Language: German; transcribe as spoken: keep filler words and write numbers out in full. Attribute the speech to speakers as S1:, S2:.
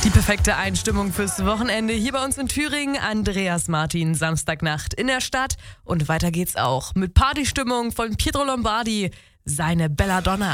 S1: Die perfekte Einstimmung fürs Wochenende hier bei uns in Thüringen. Andreas Martin, Samstagnacht in der Stadt. Und weiter geht's auch mit Partystimmung von Pietro Lombardi, seine Belladonna.